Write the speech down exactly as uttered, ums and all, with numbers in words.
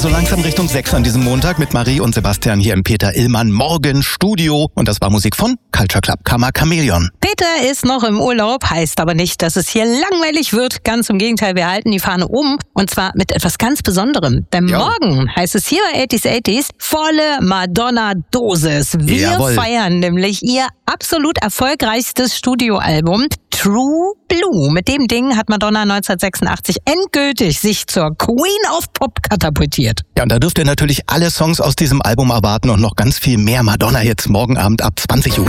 so langsam Richtung sechs an diesem Montag mit Marie und Sebastian hier im Peter Illmann Morgen Studio. Und das war Musik von Culture Club Kammer Chamäleon. Peter ist noch im Urlaub, heißt aber nicht, dass es hier langweilig wird. Ganz im Gegenteil, wir halten die Fahne um. Und zwar mit etwas ganz Besonderem. Denn ja. morgen heißt es hier bei achtziger achtziger volle Madonna-Dosis. Wir Jawohl. feiern nämlich ihr absolut erfolgreichstes Studioalbum True Blue. Mit dem Ding hat Madonna neunzehnhundertsechsundachtzig endgültig sich zur Queen of Pop katapultiert. Ja, und da dürft ihr natürlich alle Songs aus diesem Album erwarten und noch ganz viel mehr Madonna jetzt morgen Abend ab zwanzig Uhr.